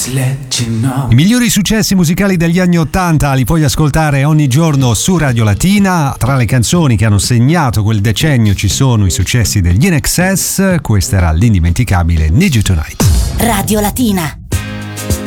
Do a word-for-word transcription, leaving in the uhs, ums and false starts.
I migliori successi musicali degli anni ottanta li puoi ascoltare ogni giorno su Radio Latina. Tra le canzoni che hanno segnato quel decennio ci sono i successi degli In Excess. Questa era l'indimenticabile Need You Tonight. Radio Latina.